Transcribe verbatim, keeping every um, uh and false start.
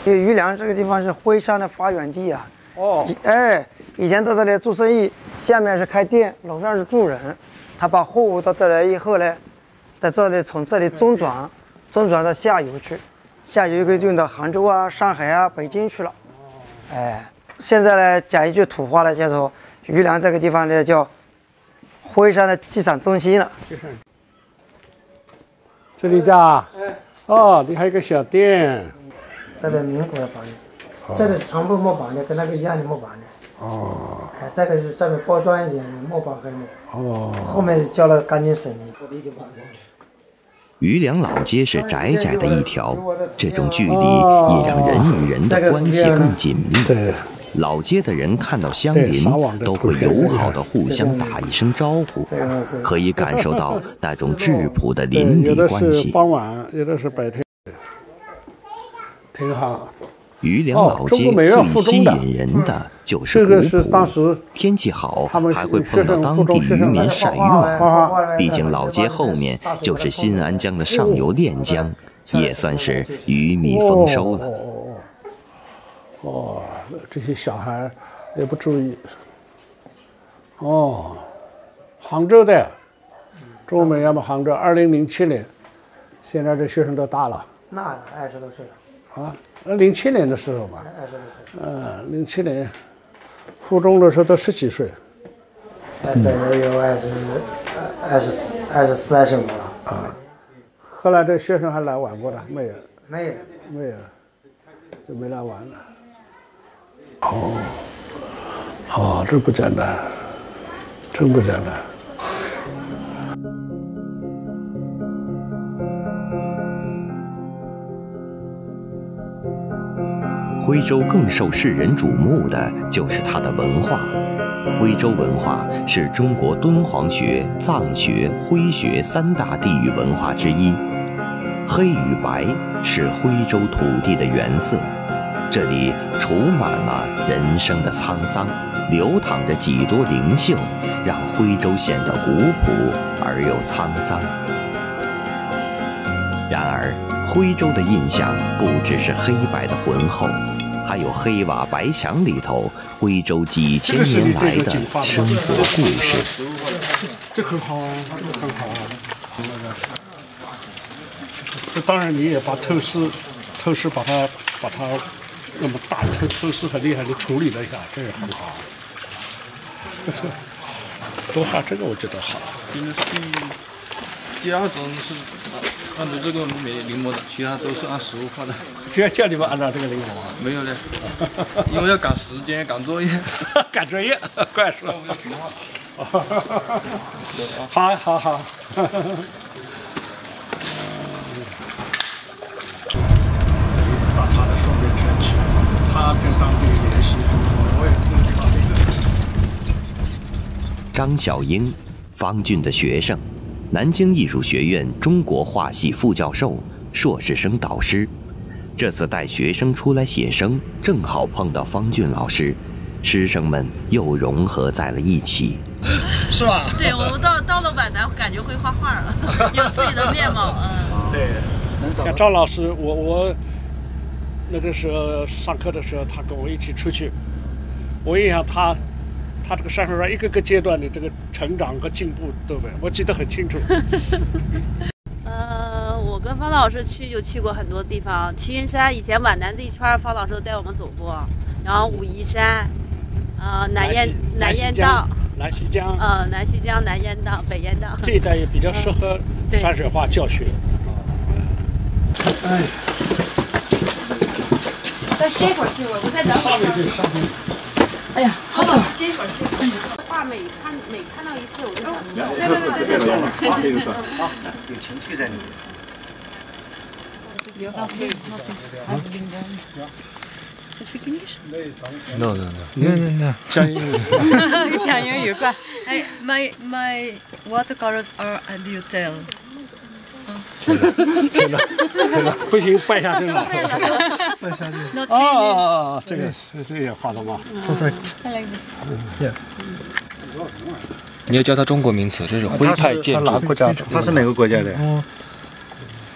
因为余梁这个地方是徽商的发源地啊。 哦， 哎，以前到这里做生意，下面是开店，楼上是住人。他把货物到这来以后呢，在这里从这里中转，中转到下游去，下游可以运到杭州啊、上海啊、北京去了。哎，现在呢，讲一句土话呢，叫做余梁这个地方呢叫徽商的集散中心了。 这里家，哦，你还有个小店。 这个民国的房子。这个是全部木板的，跟那个一样的木板的。哦。哎，这个是上面包装一点的木板黑木。哦。后面浇了钢筋水泥。 余梁老街是窄窄的一条，这种距离也让人与人的关系更紧密。对。老街的人看到相邻都会友好的互相打一声招呼，可以感受到那种质朴的邻里关系。 有的是傍晚，有的是白天，挺好。 余梁老街最吸引人的就是古朴，天气好还会碰到当地渔民晒月。毕竟老街后面就是新安江的上游练江，也算是鱼米丰收了。 哦，这些小孩也不注意。哦，杭州的，中美要么杭州，二零零七年，现在这学生都大了。 那二十多岁了。 啊，零七年的时候吧，嗯，零七年，附中的时候都十几岁， 现在有二十二十四、二十四、二十五了。 啊，后来这学生还来玩过的没有？ 没有， 没有，就没来玩了。哦，哦，这不简单，真不简单。 徽州更受世人瞩目的就是它的文化。徽州文化是中国敦煌学、藏学、徽学三大地域文化之一。黑与白是徽州土地的原色，这里储满了人生的沧桑，流淌着几多灵秀，让徽州显得古朴而又沧桑。然而，徽州的印象不只是黑白的浑厚，还有黑瓦白墙里头徽州几千年来的生活故事。 这很好啊，这个很好啊。这当然你也把透视，透视把它把它那么大透透视很厉害的处理了一下，这也很好。多画这个我觉得好。 第第二种是按照这个没临摹的，其他都是按实物画的。 就要叫你们按照这个临摹啊？ 没有嘞，因为要赶时间、赶作业。 赶作业，怪说。好好好。把他的手边圈起，他跟当地联系，我也不知道这个。 张小英，方俊的学生。南京艺术学院中国画系副教授、硕士生导师，这次带学生出来写生，正好碰到方俊老师，师生们又融合在了一起。 是吧？ 对，我们到到了皖南，感觉会画画了，有自己的面貌。嗯， 对。 像赵老师，我我那个时候上课的时候，他跟我一起出去，我印象他。他这个山水画一个个阶段的这个成长和进步，对不对？我记得很清楚。 呃，我跟方老师去就去过很多地方，齐云山以前皖南这一圈，方老师都带我们走过，然后武夷山，呃，南燕南燕道， 南溪江， 呃，南溪江、南燕道、北燕道， 这一带也比较适合山水画教学。 哎，再歇一会儿，歇一会儿，我再等会儿。哎呀，好了，歇一会儿，歇一会儿。画每看每看到一次，我就想起来。 对对对对对对。啊，有情绪在里面。 Nothing, nothing has been done. You speak English? No, no, no. No, no, no. 讲英语。 讲英语怪。 I, my my watercolors are a detail. 真的，真的，真的，不行，拜下真了。 拜下真。 It's not 哦 finished. 哦哦，这个这个也画的吗 Perfect. I like this. Yeah. 你要教他中国名词，这是徽派建筑。 他哪国家的？他是哪个国家的？嗯，